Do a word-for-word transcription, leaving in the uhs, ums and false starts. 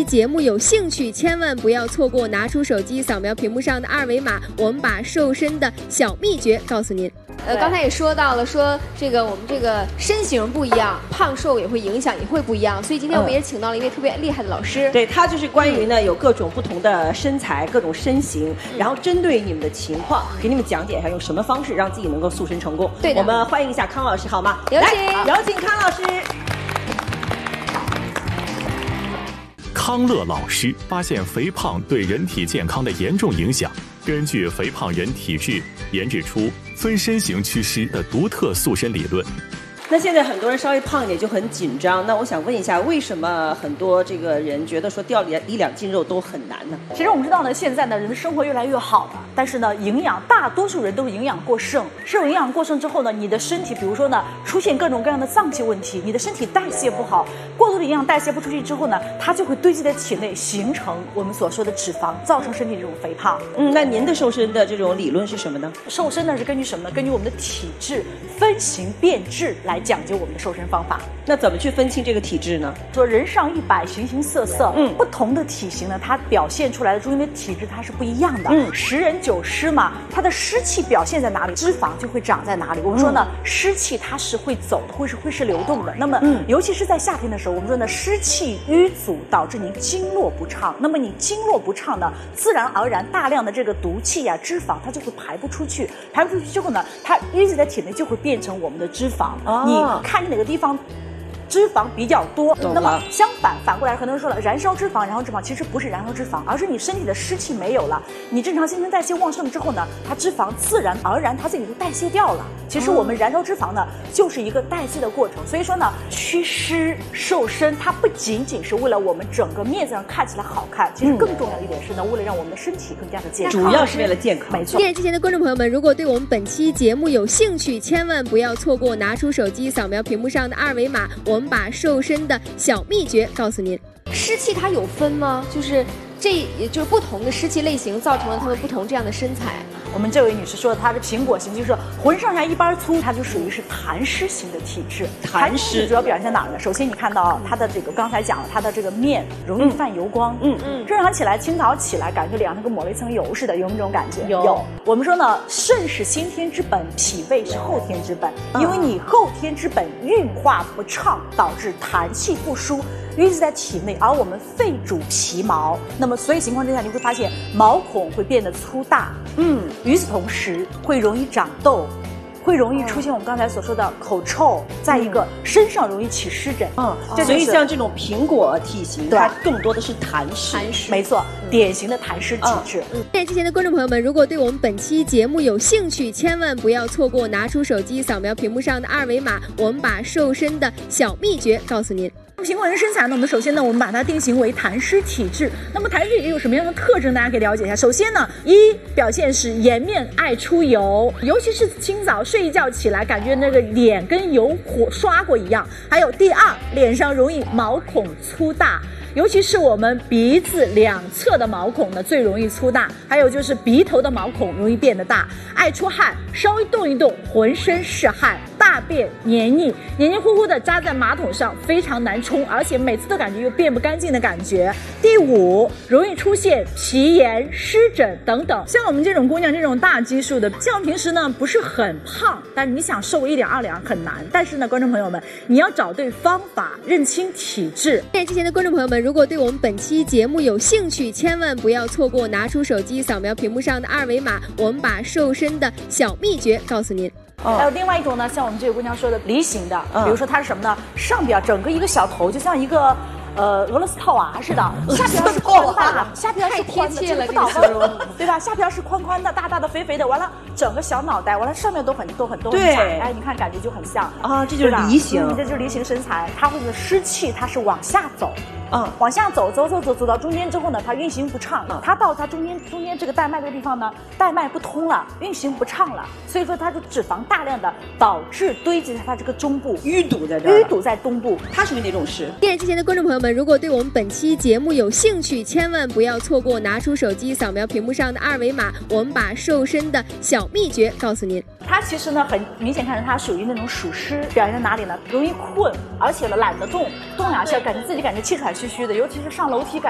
期节目有兴趣，千万不要错过，拿出手机扫描屏幕上的二维码，我们把瘦身的小秘诀告诉您。呃，刚才也说到了，说这个我们这个身形不一样，胖瘦也会影响，也会不一样。所以今天我们也请到了一位特别厉害的老师， 嗯、对他就是关于呢有各种不同的身材、各种身形，嗯、然后针对你们的情况，给你们讲解一下用什么方式让自己能够塑身成功。 对的， 我们欢迎一下康老师，好吗？ 有请， 有请康老师。 康乐老师发现肥胖对人体健康的严重影响，根据肥胖人体质研制出分身形祛湿的独特塑身理论。 那现在很多人稍微胖一点就很紧张，那我想问一下，为什么很多这个人觉得说掉一两斤肉都很难呢？ 其实我们知道呢，现在呢人的生活越来越好了，但是呢营养大多数人都是营养过剩，摄入营养过剩之后呢，你的身体比如说呢出现各种各样的脏器问题，你的身体代谢不好，过多的营养代谢不出去之后呢，它就会堆积在体内，形成我们所说的脂肪，造成身体这种肥胖。 嗯，那您的瘦身的这种理论是什么呢？ 瘦身呢是根据什么呢？根据我们的体质分型变质来讲究我们的瘦身方法。 那怎么去分清这个体质呢？ 说人上一百，形形色色，嗯，不同的体型呢，它表现出来的中间的体质它是不一样的。嗯，十人九湿嘛，它的湿气表现在哪里，脂肪就会长在哪里。我们说呢，嗯、湿气它是会走的，会是会是流动的。那么，嗯，尤其是在夏天的时候，我们说呢，湿气淤阻导致您经络不畅。那么你经络不畅呢，自然而然大量的这个毒气呀、啊、脂肪它就会排不出去，排不出去之后呢，它淤积在体内就会变成我们的脂肪。哦、你看哪个地方脂肪比较多，那么相反反过来，很多人说了，燃烧脂肪，燃烧脂肪其实不是燃烧脂肪，而是你身体的湿气没有了，你正常新陈代谢旺盛之后呢，它脂肪自然而然它自己就代谢掉了。其实我们燃烧脂肪呢，就是一个代谢的过程。所以说呢，祛湿瘦身，它不仅仅是为了我们整个面子上看起来好看，其实更重要一点是呢，为了让我们的身体更加的健康， 主要是为了健康。 没错。 电视机前的观众朋友们，如果对我们本期节目有兴趣，千万不要错过，拿出手机扫描屏幕上的二维码，我们把瘦身的小秘诀告诉您。湿气它有分吗？就是这也就是不同的湿气类型造成了他们不同这样的身材。 我们这位女士说她的苹果型，就是浑上下一般粗，她就属于是痰湿型的体质。痰湿主要表现在哪儿呢？首先你看到啊，她的这个刚才讲了，她的这个面容易泛油光，嗯嗯，正常起来，清早起来感觉脸上跟抹了一层油似的，有没有这种感觉？ 有。 有。我们说呢，肾是先天之本，脾胃是后天之本，因为你后天之本运化不畅，导致痰气不输，淤积在体内，而我们肺主皮毛，那么所以情况之下，你会发现毛孔会变得粗大，嗯。与此同时，会容易长痘，会容易出现我们刚才所说的口臭，再一个身上容易起湿疹。 嗯，所以像这种苹果体型，它更多的是痰湿。 痰湿，没错，典型的痰湿体质。 嗯，电视机前的观众朋友们，如果对我们本期节目有兴趣，千万不要错过，拿出手机扫描屏幕上的二维码，我们把瘦身的小秘诀告诉您。 苹果人身材呢，我们首先呢，我们把它定型为痰湿体质。那么痰湿体质有什么样的特征？大家可以了解一下。首先呢，一表现是颜面爱出油，尤其是清早睡一觉起来，感觉那个脸跟油火刷过一样。还有第二，脸上容易毛孔粗大。尤其是我们鼻子两侧的毛孔呢最容易粗大，还有就是鼻头的毛孔容易变得大，爱出汗，稍微动一动浑身是汗，大便黏腻，黏黏糊糊的扎在马桶上，非常难冲，而且每次都感觉又变不干净的感觉。第五，容易出现皮炎、湿疹等等。像我们这种姑娘这种大基数的，像平时呢不是很胖，但是你想瘦一两二两很难。但是呢，观众朋友们，你要找对方法，认清体质。 电视机前的观众朋友们，如果对我们本期节目有兴趣，千万不要错过，拿出手机扫描屏幕上的二维码，我们把瘦身的小秘诀告诉您。 哦、还有另外一种呢，像我们这个姑娘说的梨形的，嗯、比如说它是什么呢？上边整个一个小头就像一个呃俄罗斯套娃似的，下边是宽大，下边是宽的，这个不倒翁，对吧？下边是宽宽的、大大的、肥肥的，完了整个小脑袋，完了上面都很都很都很窄，哎，你看感觉就很像啊，这就是梨形， 嗯，这就是梨形身材，它会的湿气它是往下走。嗯，往下走走走走走到中间之后呢，它运行不畅，嗯、它到它中间中间这个带脉这个地方呢，带脉不通了，运行不畅了，所以说它的脂肪大量的导致堆积在它这个中部， 淤堵在这儿， 淤堵在东部， 它属于哪种湿？ 电视机前的观众朋友们，如果对我们本期节目有兴趣，千万不要错过，拿出手机扫描屏幕上的二维码，我们把瘦身的小秘诀告诉您。 它其实呢，很明显看出它属于那种属湿，表现在哪里呢？容易困，而且呢懒得动，动两下感觉自己感觉气喘吁吁的，尤其是上楼梯感。